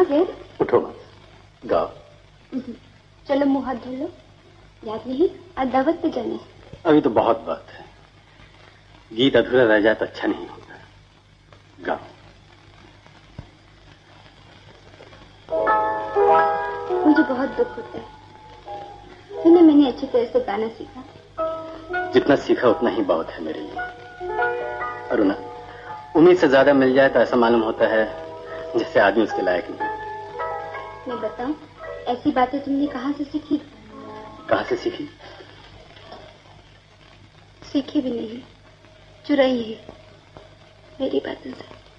देर। उठो मत, गाओ। चलो मुंह हाथ धो लो। याद नहीं आज दावत पे जाना है। अभी तो बहुत बात है, गीत अधूरा रह जाए तो अच्छा नहीं होता। गाओ। मुझे बहुत दुख होता है, सुने मैंने अच्छी तरह से गाना सीखा। जितना सीखा उतना ही बहुत है मेरे लिए। अरुणा, उम्मीद से ज्यादा मिल जाए तो ऐसा मालूम होता है जैसे आदमी उसके लायक नहीं। मैं बताऊं, ऐसी बातें तुमने कहाँ से सीखी? कहाँ से सीखी? सीखी भी नहीं, चुराई है मेरी बातों से।